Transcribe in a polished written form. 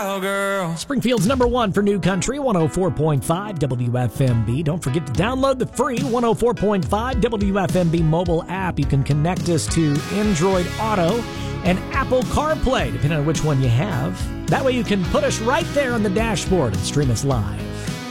cowgirl. Springfield's number one for New Country, 104.5 WFMB. Don't forget to download the free 104.5 WFMB mobile app. You can connect us to Android Auto and Apple CarPlay, depending on which one you have. That way you can put us right there on the dashboard and stream us live.